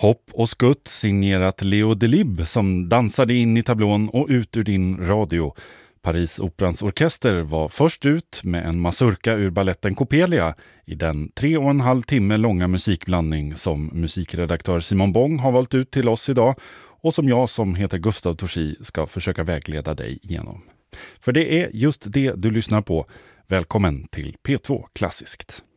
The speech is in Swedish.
Hopp och skutt signerat Leo Delibes som dansade in i tablån och ut ur din radio. Parisoperans orkester var först ut med en mazurka ur balletten Coppelia i den 3,5 timme långa musikblandning som musikredaktör Simon Bong har valt ut till oss idag och som jag som heter Gustav Torsi ska försöka vägleda dig igenom. För det är just det du lyssnar på. Välkommen till P2 Klassiskt.